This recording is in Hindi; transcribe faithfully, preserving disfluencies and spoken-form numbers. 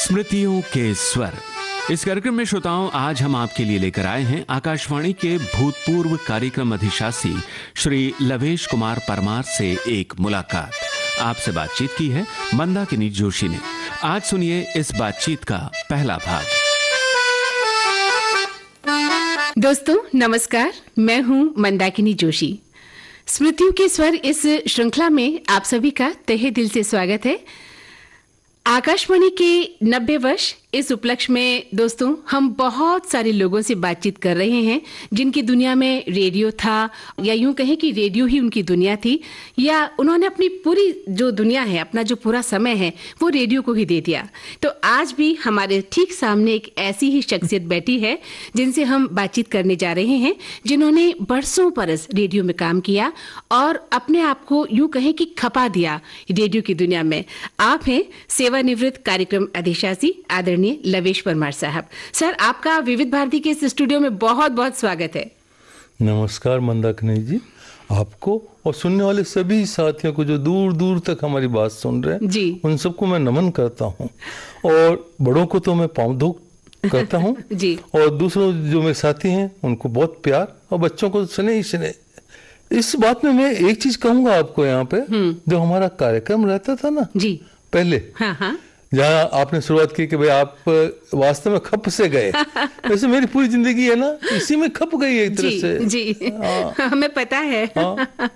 स्मृतियों के स्वर। इस कार्यक्रम में श्रोताओं, आज हम आपके लिए लेकर आए हैं आकाशवाणी के भूतपूर्व कार्यक्रम अधिशासी श्री लवेश कुमार परमार से एक मुलाकात। आपसे बातचीत की है मंदाकिनी जोशी ने। आज सुनिए इस बातचीत का पहला भाग। दोस्तों नमस्कार, मैं हूं मंदाकिनी जोशी। स्मृतियों के स्वर इस श्रृंखला में आप सभी का तहे दिल से स्वागत है। आकाशवाणी के नब्बे वर्ष इस उपलक्ष्य में दोस्तों हम बहुत सारे लोगों से बातचीत कर रहे हैं जिनकी दुनिया में रेडियो था, या यूं कहें कि रेडियो ही उनकी दुनिया थी, या उन्होंने अपनी पूरी जो दुनिया है, अपना जो पूरा समय है वो रेडियो को ही दे दिया। तो आज भी हमारे ठीक सामने एक ऐसी ही शख्सियत बैठी है जिनसे हम बातचीत करने जा रहे हैं, जिन्होंने बरसों बरस रेडियो में काम किया और अपने आप को यूं कहें कि खपा दिया रेडियो की दुनिया में। आप हैं सेवानिवृत्त कार्यक्रम अधिशासी आदरणीय लवेश परमार साहब। सर, आपका विविध भारती के इस स्टूडियो में बहुत बहुत स्वागत है। नमस्कार मंदाकिनी जी, आपको और सुनने वाले सभी साथियों को जो दूर दूर तक हमारी बात सुन रहे हैं जी, उन सबको मैं नमन करता हूँ। और बड़ों को तो मैं पाँव धो करता हूँ जी, और दूसरों जो मेरे साथी हैं उनको बहुत प्यार, और बच्चों को सुने ही सुने। इस बात में मैं एक चीज कहूंगा आपको, यहाँ पे जो हमारा कार्यक्रम रहता था ना जी पहले, हाँ हाँ, जहाँ आपने शुरुआत की कि भाई आप वास्तव में खप से गए, वैसे मेरी पूरी जिंदगी है ना इसी में खप गई एक तरह से जी, हाँ, हमें पता है। हाँ,